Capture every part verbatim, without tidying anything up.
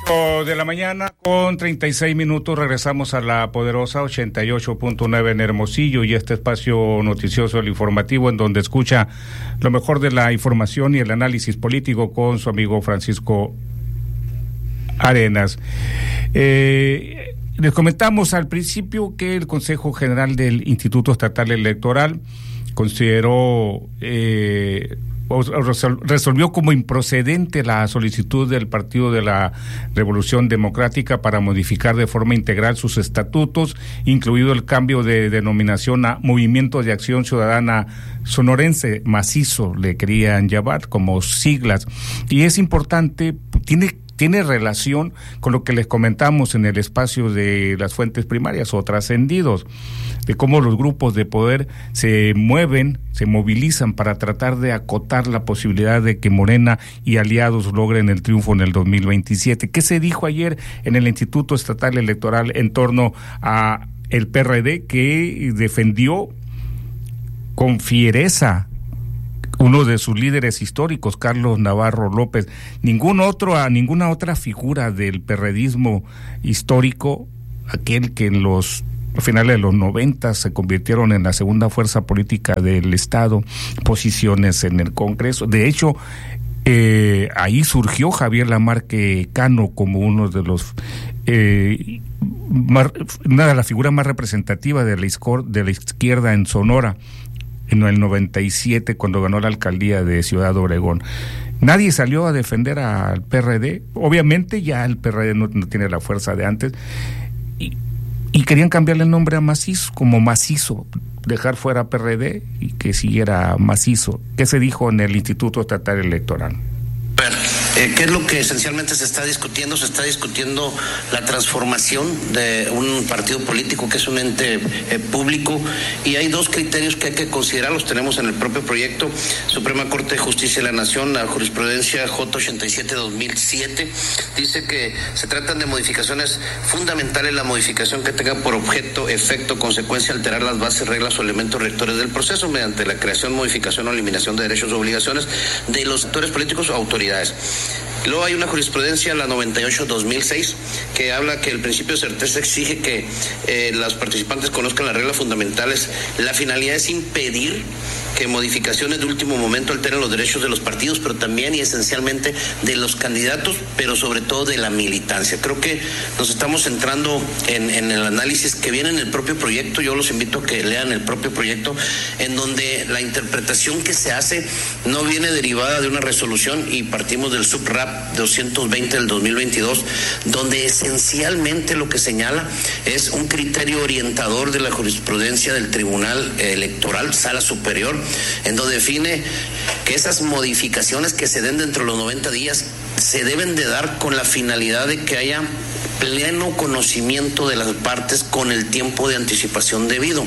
De la mañana con treinta y seis minutos regresamos a la poderosa ochenta y ocho punto nueve en Hermosillo y este espacio noticioso, el informativo, en donde escucha lo mejor de la información y el análisis político con su amigo Francisco Arenas. Eh, les comentamos al principio que el Consejo General del Instituto Estatal Electoral consideró eh, resolvió como improcedente la solicitud del Partido de la Revolución Democrática para modificar de forma integral sus estatutos, incluido el cambio de denominación a Movimiento de Acción Ciudadana Sonorense, macizo le querían llamar como siglas. Y es importante, tiene tiene relación con lo que les comentamos en el espacio de las fuentes primarias o trascendidos, de cómo los grupos de poder se mueven, se movilizan para tratar de acotar la posibilidad de que Morena y aliados logren el triunfo en el dos mil veintisiete. ¿Qué se dijo ayer en el Instituto Estatal Electoral en torno a el P R D, que defendió con fiereza uno de sus líderes históricos, Carlos Navarro López? Ningún otro, a ninguna otra figura del perredismo histórico, aquel que en los a finales de los noventa se convirtieron en la segunda fuerza política del Estado, posiciones en el Congreso. De hecho, eh, ahí surgió Javier Lamarque Cano como uno de los eh, más, una de las figuras más representativas de la, de la izquierda en Sonora en el noventa y siete, cuando ganó la alcaldía de Ciudad Obregón. Nadie salió a defender al P R D. Obviamente ya el P R D no, no tiene la fuerza de antes, y, y querían cambiarle el nombre a Macizo, como Macizo, dejar fuera P R D y que siguiera Macizo. ¿Qué se dijo en el Instituto Estatal Electoral? Eh, ¿Qué es lo que esencialmente se está discutiendo? Se está discutiendo la transformación de un partido político que es un ente eh, público, y hay dos criterios que hay que considerar, los tenemos en el propio proyecto. Suprema Corte de Justicia de la Nación, la jurisprudencia J ochenta y siete dos mil siete, dice que se tratan de modificaciones fundamentales, la modificación que tenga por objeto, efecto, consecuencia, alterar las bases, reglas o elementos rectores del proceso mediante la creación, modificación o eliminación de derechos o obligaciones de los actores políticos o autoridades. Luego hay una jurisprudencia, la noventa y ocho dos mil seis, que habla que el principio de certeza exige que eh, los participantes conozcan las reglas fundamentales. La finalidad es impedir que modificaciones de último momento alteren los derechos de los partidos, pero también y esencialmente de los candidatos, pero sobre todo de la militancia. Creo que nos estamos centrando en, en el análisis que viene en el propio proyecto. Yo los invito a que lean el propio proyecto, en donde la interpretación que se hace no viene derivada de una resolución, y partimos del SUBRAP doscientos veinte del dos mil veintidós, donde esencialmente lo que señala es un criterio orientador de la jurisprudencia del Tribunal Electoral, Sala Superior, en donde define que esas modificaciones que se den dentro de los noventa días se deben de dar con la finalidad de que haya pleno conocimiento de las partes con el tiempo de anticipación debido.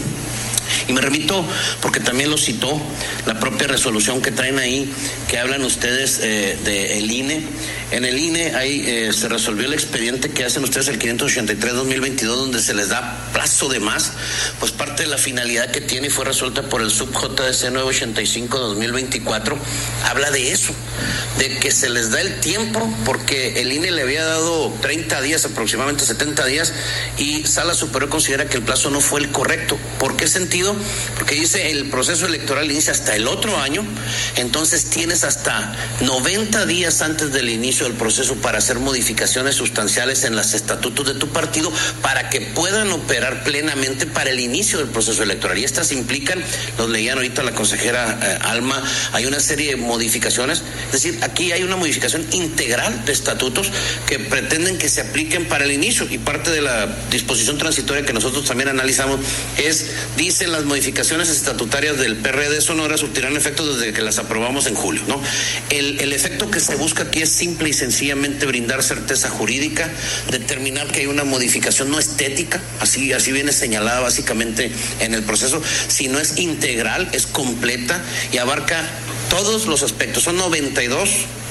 Y me remito, porque también lo citó la propia resolución que traen ahí, que hablan ustedes eh, del I N E. En el I N E ahí eh, se resolvió el expediente que hacen ustedes, el quinientos ochenta y tres dos mil veintidós, donde se les da plazo de más, pues parte de la finalidad que tiene y fue resuelta por el sub J D C novecientos ochenta y cinco dos mil veinticuatro, habla de eso, de que se les da el tiempo, porque el I N E le había dado treinta días, aproximadamente setenta días, y Sala Superior considera que el plazo no fue el correcto. ¿Por qué sentido? Porque dice el proceso electoral inicia hasta el otro año, entonces tienes hasta noventa días antes del inicio del proceso para hacer modificaciones sustanciales en los estatutos de tu partido para que puedan operar plenamente para el inicio del proceso electoral. Y estas implican, los leían ahorita la consejera eh, Alma, hay una serie de modificaciones, es decir, aquí hay una modificación integral de estatutos que pretenden que se apliquen para el inicio, y parte de la disposición transitoria que nosotros también analizamos es, dice, las modificaciones estatutarias del P R D Sonora surtirán efectos desde que las aprobamos en julio, ¿no? El, el efecto que se busca aquí es simple y sencillamente brindar certeza jurídica, determinar que hay una modificación no estética, así, así viene señalada básicamente en el proceso, sino es integral, es completa y abarca todos los aspectos. Son noventa y dos,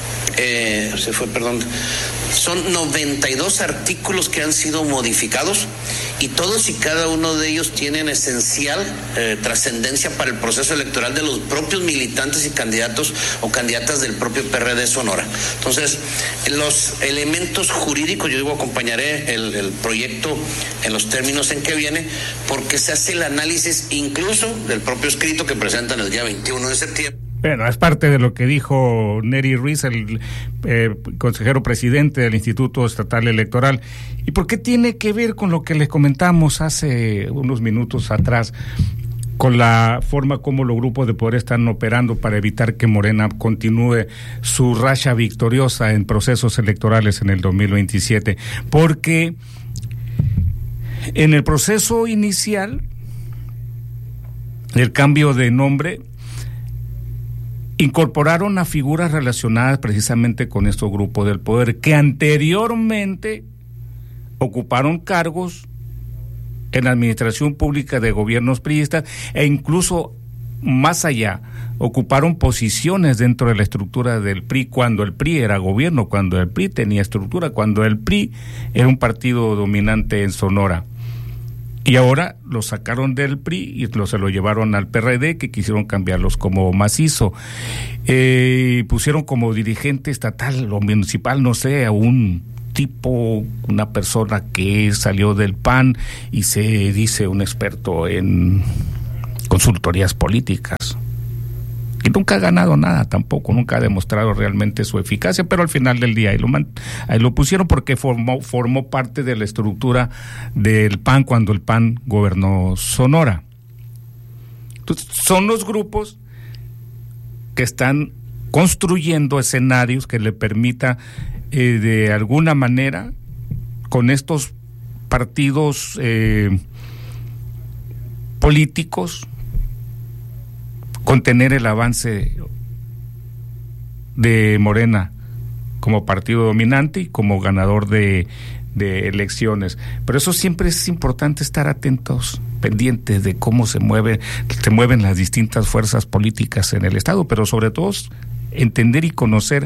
eh, se fue, perdón, son noventa y dos artículos que han sido modificados, y todos y cada uno de ellos tienen esencial eh, trascendencia para el proceso electoral de los propios militantes y candidatos o candidatas del propio P R D Sonora. Entonces, los elementos jurídicos, yo digo, acompañaré el, el proyecto en los términos en que viene, porque se hace el análisis incluso del propio escrito que presentan el día veintiuno de septiembre. Bueno, es parte de lo que dijo Neri Ruiz, el eh, consejero presidente del Instituto Estatal Electoral. ¿Y por qué tiene que ver con lo que les comentamos hace unos minutos atrás, con la forma como los grupos de poder están operando para evitar que Morena continúe su racha victoriosa en procesos electorales en el dos mil veintisiete? Porque en el proceso inicial, el cambio de nombre, incorporaron a figuras relacionadas precisamente con estos grupos del poder que anteriormente ocuparon cargos en la administración pública de gobiernos priistas e incluso más allá, ocuparon posiciones dentro de la estructura del P R I cuando el P R I era gobierno, cuando el P R I tenía estructura, cuando el P R I era un partido dominante en Sonora. Y ahora lo sacaron del P R I y lo, se lo llevaron al P R D, que quisieron cambiarlos como macizo. Eh, pusieron como dirigente estatal o municipal, no sé, a un tipo, una persona que salió del P A N y se dice un experto en consultorías políticas. Y nunca ha ganado nada tampoco, nunca ha demostrado realmente su eficacia, pero al final del día ahí lo, man, ahí lo pusieron porque formó, formó parte de la estructura del P A N cuando el P A N gobernó Sonora. Entonces, son los grupos que están construyendo escenarios que le permita eh, de alguna manera con estos partidos eh, políticos contener el avance de Morena como partido dominante y como ganador de, de elecciones. Pero eso siempre es importante estar atentos, pendientes de cómo se mueve, se mueven las distintas fuerzas políticas en el Estado, pero sobre todo entender y conocer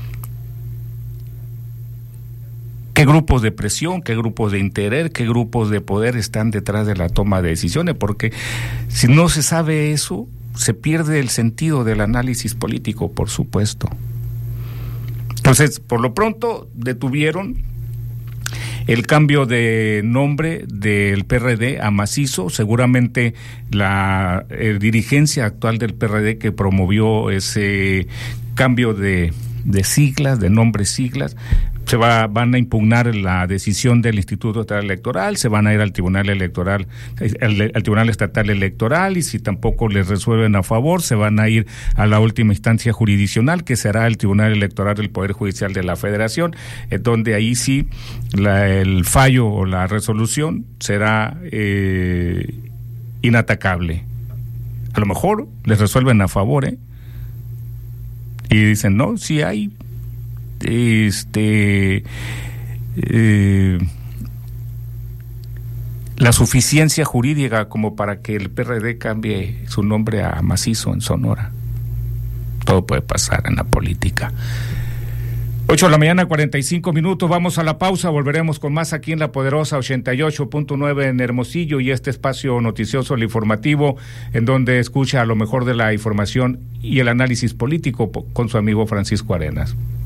qué grupos de presión, qué grupos de interés, qué grupos de poder están detrás de la toma de decisiones, porque si no se sabe eso, se pierde el sentido del análisis político, por supuesto. Entonces, por lo pronto, detuvieron el cambio de nombre del P R D a Macizo. Seguramente la eh, dirigencia actual del P R D que promovió ese cambio de, de siglas, de nombres siglas, se va, van a impugnar la decisión del Instituto Estatal Electoral, se van a ir al Tribunal Electoral, al, al Tribunal Estatal Electoral, y si tampoco les resuelven a favor, se van a ir a la última instancia jurisdiccional, que será el Tribunal Electoral del Poder Judicial de la Federación, eh, donde ahí sí la, el fallo o la resolución será eh, inatacable. A lo mejor les resuelven a favor, ¿eh? Y dicen, no, sí hay este eh, la suficiencia jurídica como para que el P R D cambie su nombre a Macizo en Sonora. Todo puede pasar en la política. Ocho de la mañana, cuarenta y cinco minutos, vamos a la pausa, volveremos con más aquí en La Poderosa ochenta y ocho punto nueve en Hermosillo, y este espacio noticioso, el informativo, en donde escucha lo mejor de la información y el análisis político con su amigo Francisco Arenas.